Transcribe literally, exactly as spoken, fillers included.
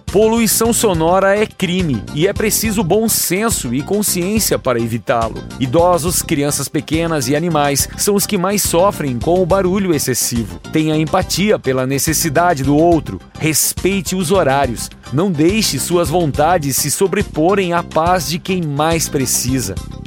Poluição sonora é crime e é preciso bom senso e consciência para evitá-lo. Idosos, crianças pequenas e animais são os que mais sofrem com o barulho excessivo. Tenha empatia pela necessidade do outro, respeite os horários, não deixe suas vontades se sobreporem à paz de quem mais precisa.